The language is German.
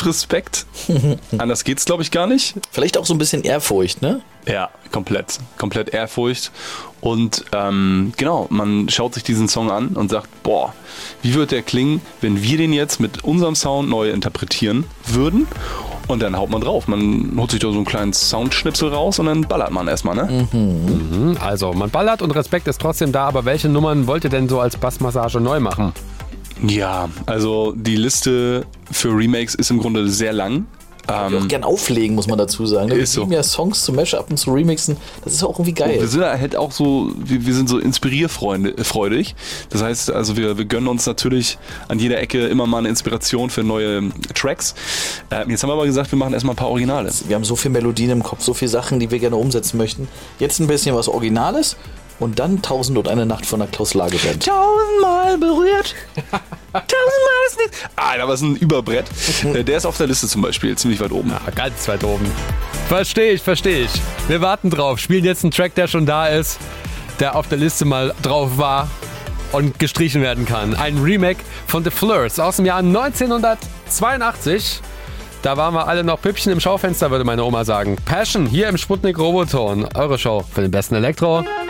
Respekt. Anders geht's, glaube ich, gar nicht. Vielleicht auch so ein bisschen Ehrfurcht, ne? Ja, komplett Ehrfurcht. Und genau, man schaut sich diesen Song an und sagt, boah, wie wird der klingen, wenn wir den jetzt mit unserem Sound neu interpretieren würden? Und dann haut man drauf. Man holt sich da so einen kleinen Soundschnipsel raus und dann ballert man erstmal, ne? Also, man ballert und Respekt ist trotzdem da, aber welche Nummern wollt ihr denn so als Bassmassage neu machen? Ja, also die Liste für Remakes ist im Grunde sehr lang. Wir auch gern auflegen, muss man dazu sagen. Wir Ist so. lieben ja Songs zu Mashuppen, zu Remixen. Das ist auch irgendwie geil. Wir sind halt auch so, wir sind so inspirierfreudig. Das heißt, also wir gönnen uns natürlich an jeder Ecke immer mal eine Inspiration für neue Tracks. Jetzt haben wir aber gesagt, wir machen erstmal ein paar Originale. Wir haben so viele Melodien im Kopf, so viele Sachen, die wir gerne umsetzen möchten. Jetzt ein bisschen was Originales und dann 1001 Nacht von der Klaus Lage Band. 1000-mal berührt. 1000-mal ist nichts. Aber es ist ein Überbrett. Der ist auf der Liste zum Beispiel ziemlich weit oben. Ja, ganz weit oben. Verstehe ich. Wir warten drauf. Spielen jetzt einen Track, der schon da ist, der auf der Liste mal drauf war und gestrichen werden kann. Ein Remake von The Fleurs aus dem Jahr 1982. Da waren wir alle noch Püppchen im Schaufenster, würde meine Oma sagen. Passion hier im Sputnik Roboton. Eure Show für den besten Elektro.